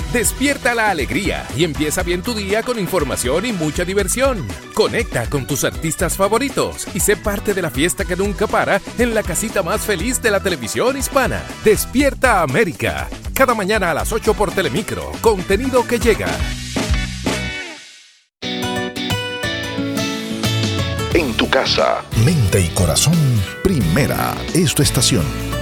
Despierta la alegría y empieza bien tu día con información y mucha diversión. Conecta con tus artistas favoritos y sé parte de la fiesta que nunca para en la casita más feliz de la televisión hispana. Despierta América. Cada mañana a las 8 por Telemicro. Contenido que llega. En tu casa, mente y corazón, Primera es tu estación.